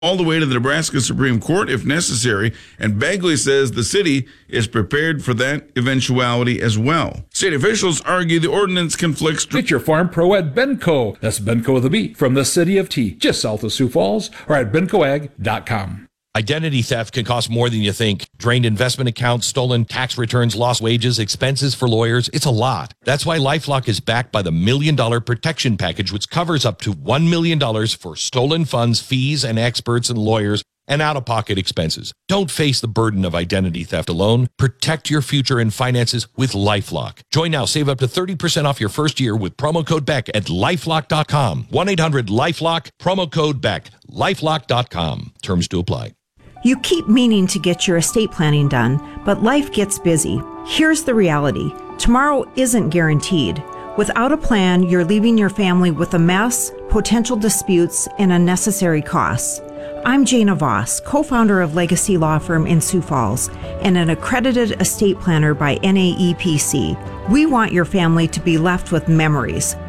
all the way to the Nebraska Supreme Court if necessary, and Begley says the city is prepared for that eventuality as well. State officials argue the ordinance conflicts. Get your Farm Pro at Benco. That's Benco with a B, from the city of T, just south of Sioux Falls, or at bencoag.com. Identity theft can cost more than you think. Drained investment accounts, stolen tax returns, lost wages, expenses for lawyers. It's a lot. That's why LifeLock is backed by the $1 Million Protection Package, which covers up to $1 million for stolen funds, fees, and experts and lawyers, and out-of-pocket expenses. Don't face the burden of identity theft alone. Protect your future and finances with LifeLock. Join now. Save up to 30% off your first year with promo code BECK at LifeLock.com. 1-800-LifeLock, promo code BECK, LifeLock.com. Terms to apply. You keep meaning to get your estate planning done, but life gets busy. Here's the reality. Tomorrow isn't guaranteed. Without a plan, you're leaving your family with a mess, potential disputes, and unnecessary costs. I'm Jana Voss, co-founder of Legacy Law Firm in Sioux Falls and an accredited estate planner by NAEPC. We want your family to be left with memories,